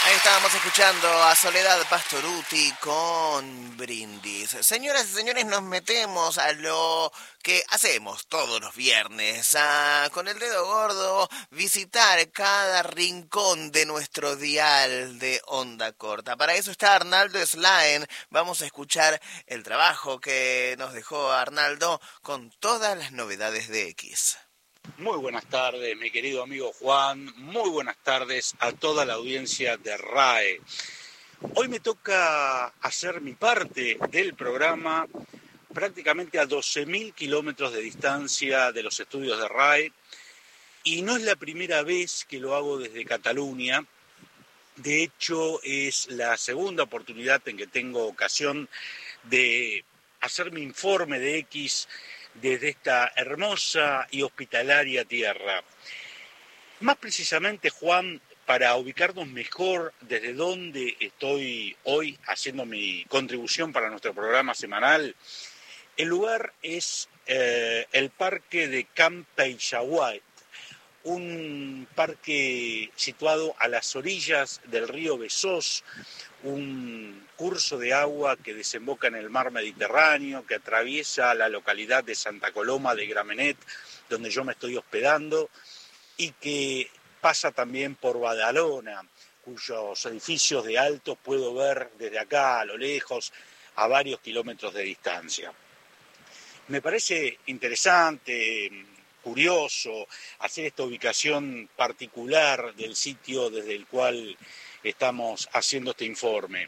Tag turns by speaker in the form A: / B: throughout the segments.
A: Ahí estábamos escuchando a Soledad Pastorutti con Brindis. Señoras y señores, nos metemos a lo que hacemos todos los viernes, con el dedo gordo, visitar cada rincón de nuestro dial de onda corta. Para eso está Arnaldo Slaen. Vamos a escuchar el trabajo que nos dejó Arnaldo con todas las novedades de X.
B: Muy buenas tardes, mi querido amigo Juan. Muy buenas tardes a toda la audiencia de RAE. Hoy me toca hacer mi parte del programa prácticamente a 12.000 kilómetros de distancia de los estudios de RAE. Y no es la primera vez que lo hago desde Cataluña. De hecho, es la segunda oportunidad en que tengo ocasión de hacer mi informe de X desde esta hermosa y hospitalaria tierra. Más precisamente, Juan, para ubicarnos mejor desde donde estoy hoy haciendo mi contribución para nuestro programa semanal, el lugar es el parque de Camp Peixauet, un parque situado a las orillas del río Besós, un curso de agua que desemboca en el mar Mediterráneo, que atraviesa la localidad de Santa Coloma de Gramenet, donde yo me estoy hospedando, y que pasa también por Badalona, cuyos edificios de alto puedo ver desde acá a lo lejos, a varios kilómetros de distancia. Me parece interesante, curioso, hacer esta ubicación particular del sitio desde el cual estamos haciendo este informe,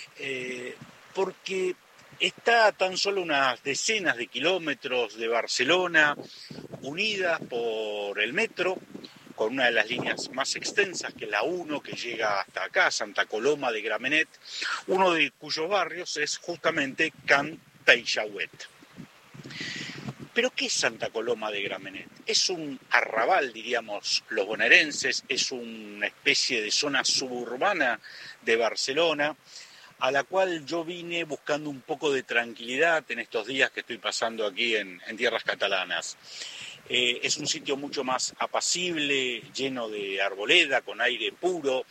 B: porque está a tan solo unas decenas de kilómetros de Barcelona, unidas por el metro, con una de las líneas más extensas, que es la 1, que llega hasta acá, Santa Coloma de Gramenet, uno de cuyos barrios es justamente Camp Peixauet. ¿Pero qué es Santa Coloma de Gramenet? Es un arrabal, diríamos los bonaerenses, es una especie de zona suburbana de Barcelona, a la cual yo vine buscando un poco de tranquilidad en estos días que estoy pasando aquí en tierras catalanas. Es un sitio mucho más apacible, lleno de arboleda, con aire puro.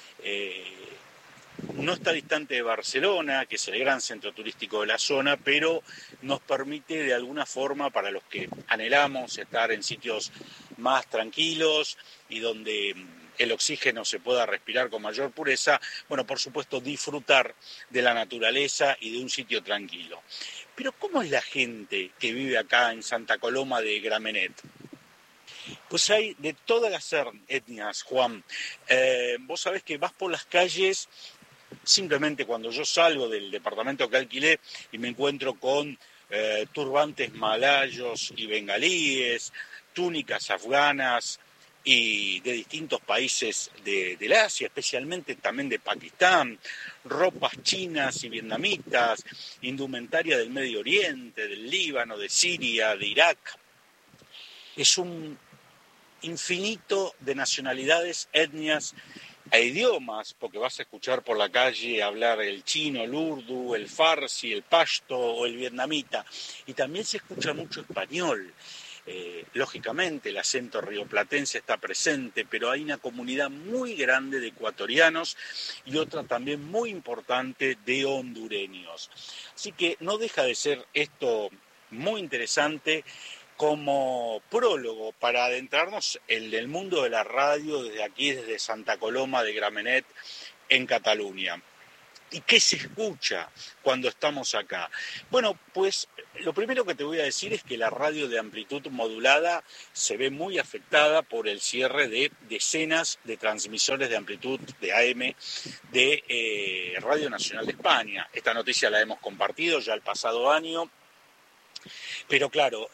B: No está distante de Barcelona, que es el gran centro turístico de la zona, pero nos permite de alguna forma, para los que anhelamos estar en sitios más tranquilos y donde el oxígeno se pueda respirar con mayor pureza, bueno, por supuesto, disfrutar de la naturaleza y de un sitio tranquilo. Pero ¿cómo es la gente que vive acá en Santa Coloma de Gramenet? Pues hay de todas las etnias, Juan. Vos sabés que vas por las calles. Simplemente cuando yo salgo del departamento que alquilé y me encuentro con turbantes malayos y bengalíes, túnicas afganas y de distintos países del Asia, especialmente también de Pakistán, ropas chinas y vietnamitas, indumentaria del Medio Oriente, del Líbano, de Siria, de Irak. Es un infinito de nacionalidades, etnias e idiomas, porque vas a escuchar por la calle hablar el chino, el urdu, el farsi, el pashto o el vietnamita, y también se escucha mucho español. Lógicamente el acento rioplatense está presente, pero hay una comunidad muy grande de ecuatorianos y otra también muy importante de hondureños. Así que no deja de ser esto muy interesante como prólogo para adentrarnos en el mundo de la radio desde aquí, desde Santa Coloma de Gramenet, en Cataluña. ¿Y qué se escucha cuando estamos acá? Bueno, pues lo primero que te voy a decir es que la radio de amplitud modulada se ve muy afectada por el cierre de decenas de transmisores de amplitud de AM de Radio Nacional de España. Esta noticia la hemos compartido ya el pasado año. Pero claro,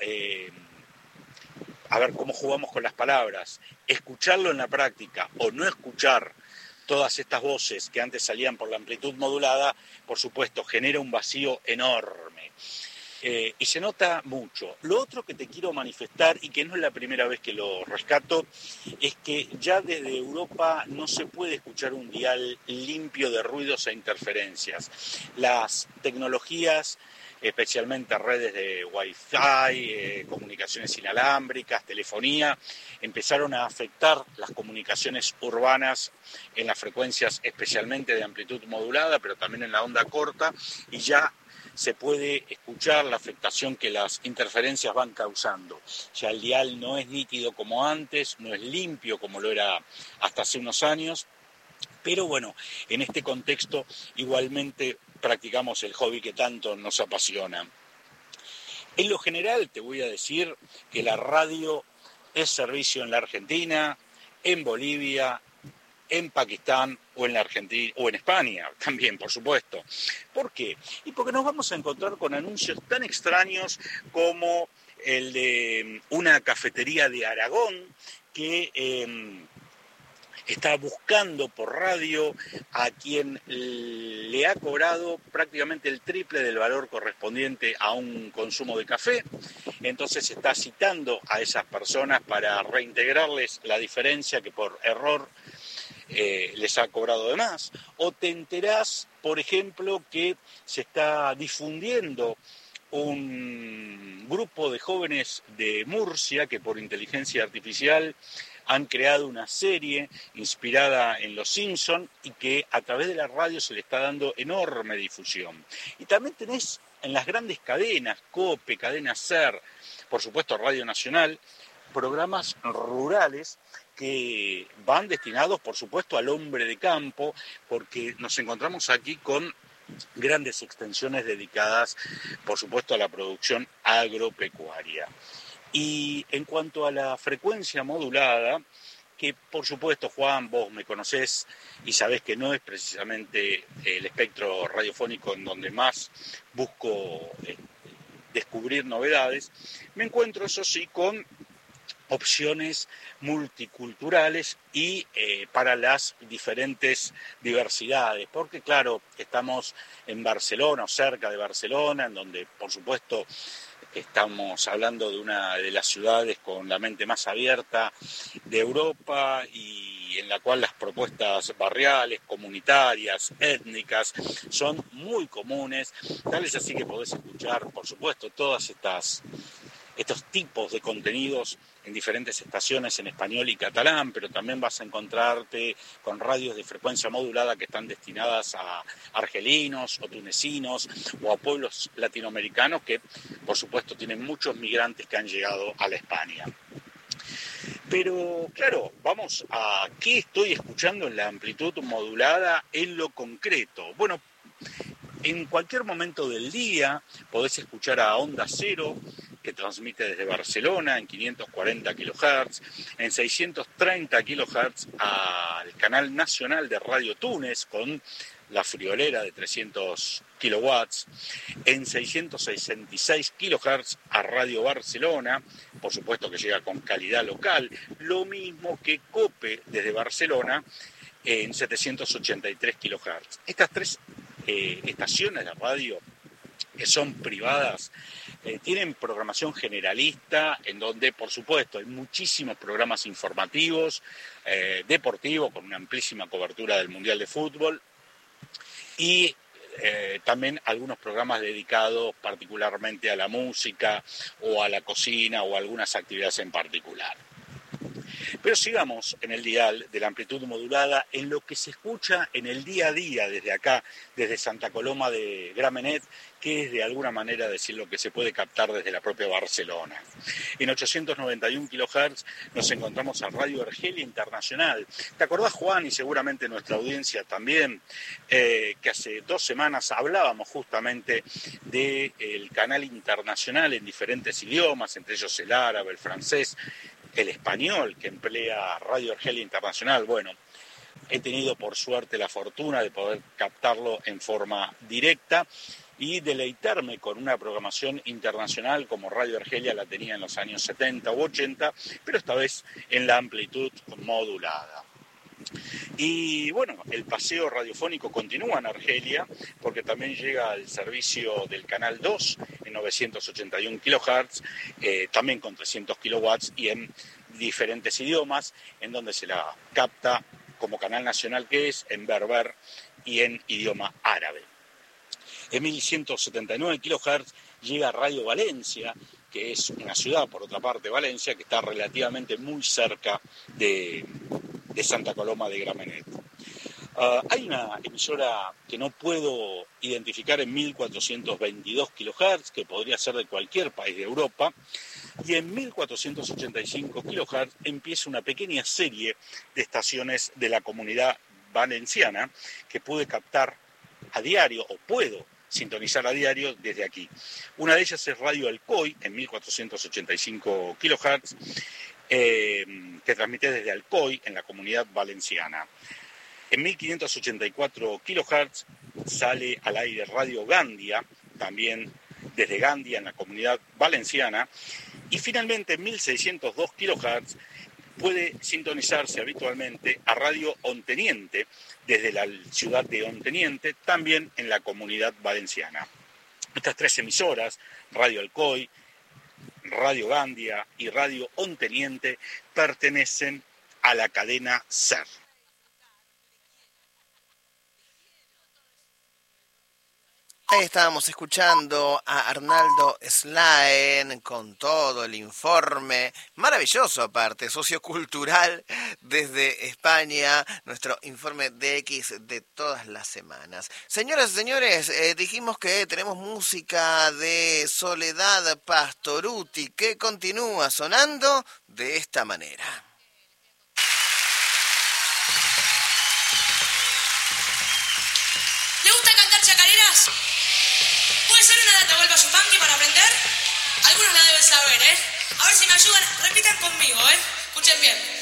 B: a ver cómo jugamos con las palabras, escucharlo en la práctica o no escuchar todas estas voces que antes salían por la amplitud modulada, por supuesto, genera un vacío enorme. Y se nota mucho. Lo otro que te quiero manifestar, y que no es la primera vez que lo rescato, es que ya desde Europa no se puede escuchar un dial limpio de ruidos e interferencias. Las tecnologías especialmente redes de Wi-Fi, comunicaciones inalámbricas, telefonía, empezaron a afectar las comunicaciones urbanas en las frecuencias especialmente de amplitud modulada, pero también en la onda corta, y ya se puede escuchar la afectación que las interferencias van causando. Ya el dial no es nítido como antes, no es limpio como lo era hasta hace unos años, pero bueno, en este contexto igualmente practicamos el hobby que tanto nos apasiona. En lo general te voy a decir que la radio es servicio en la Argentina, en Bolivia, en Pakistán o en la Argentina o en España también, por supuesto. ¿Por qué? Y porque nos vamos a encontrar con anuncios tan extraños como el de una cafetería de Aragón que está buscando por radio a quien le ha cobrado prácticamente el triple del valor correspondiente a un consumo de café. Entonces está citando a esas personas para reintegrarles la diferencia que por error les ha cobrado de más. O te enterás, por ejemplo, que se está difundiendo un grupo de jóvenes de Murcia que por inteligencia artificial han creado una serie inspirada en Los Simpson y que a través de la radio se le está dando enorme difusión. Y también tenés en las grandes cadenas, COPE, Cadena SER, por supuesto Radio Nacional, programas rurales que van destinados, por supuesto, al hombre de campo, porque nos encontramos aquí con grandes extensiones dedicadas, por supuesto, a la producción agropecuaria. Y en cuanto a la frecuencia modulada, que por supuesto, Juan, vos me conocés y sabés que no es precisamente el espectro radiofónico en donde más busco descubrir novedades, me encuentro, eso sí, con opciones multiculturales y para las diferentes diversidades, porque claro, estamos en Barcelona o cerca de Barcelona, en donde por supuesto estamos hablando de una de las ciudades con la mente más abierta de Europa y en la cual las propuestas barriales, comunitarias, étnicas son muy comunes, tal es así que podés escuchar, por supuesto, todas estos tipos de contenidos en diferentes estaciones en español y catalán, pero también vas a encontrarte con radios de frecuencia modulada que están destinadas a argelinos o tunecinos o a pueblos latinoamericanos que, por supuesto, tienen muchos migrantes que han llegado a la España. Pero, claro, vamos a qué estoy escuchando en la amplitud modulada en lo concreto. Bueno, en cualquier momento del día podés escuchar a Onda Cero, que transmite desde Barcelona en 540 kHz, en 630 kHz al canal nacional de Radio Túnez con la friolera de 300 kilowatts, en 666 kHz a Radio Barcelona, por supuesto que llega con calidad local, lo mismo que COPE desde Barcelona en 783 kHz. Estas tres estaciones de radio que son privadas tienen programación generalista en donde por supuesto hay muchísimos programas informativos, deportivos con una amplísima cobertura del Mundial de Fútbol y también algunos programas dedicados particularmente a la música o a la cocina o a algunas actividades en particular. Pero sigamos en el dial de la amplitud modulada en lo que se escucha en el día a día desde acá, desde Santa Coloma de Gramenet, que es de alguna manera decir lo que se puede captar desde la propia Barcelona. En 891 kHz nos encontramos a Radio Argelia Internacional. ¿Te acordás, Juan, y seguramente nuestra audiencia también, que hace 2 semanas hablábamos justamente del canal internacional en diferentes idiomas, entre ellos el árabe, el francés, el español que emplea Radio Argelia Internacional? Bueno, he tenido por suerte la fortuna de poder captarlo en forma directa y deleitarme con una programación internacional como Radio Argelia la tenía en los años 70 u 80, pero esta vez en la amplitud modulada. Y bueno, el paseo radiofónico continúa en Argelia porque también llega al servicio del Canal 2 en 981 kHz, también con 300 kilowatts y en diferentes idiomas, en donde se la capta como canal nacional que es en berber y en idioma árabe. En 1179 kHz llega Radio Valencia, que es una ciudad, por otra parte, Valencia, que está relativamente muy cerca de Santa Coloma de Gramenet. Hay una emisora que no puedo identificar en 1422 kHz, que podría ser de cualquier país de Europa, y en 1485 kHz empieza una pequeña serie de estaciones de la Comunidad Valenciana que pude captar a diario, o puedo sintonizar a diario desde aquí. Una de ellas es Radio Alcoy, en 1485 kHz, que transmite desde Alcoy, en la Comunidad Valenciana. En 1584 kHz sale al aire Radio Gandia, también desde Gandia, en la Comunidad Valenciana. Y finalmente, en 1602 kHz puede sintonizarse habitualmente a Radio Onteniente, desde la ciudad de Onteniente, también en la Comunidad Valenciana. Estas tres emisoras, Radio Alcoy, Radio Gandia y Radio Onteniente, pertenecen a la cadena SER.
A: Ahí estábamos escuchando a Arnaldo Slaen con todo el informe, maravilloso aparte, sociocultural desde España, nuestro informe de X de todas las semanas. Señoras y señores, dijimos que tenemos música de Soledad Pastorutti que continúa sonando de esta manera.
C: ¿Le gusta cantar chacareras? ¿Puede ser una de Atahualpa Yupanqui para aprender? Algunos la deben saber, ¿eh? A ver si me ayudan. Repitan conmigo, ¿eh? Escuchen bien.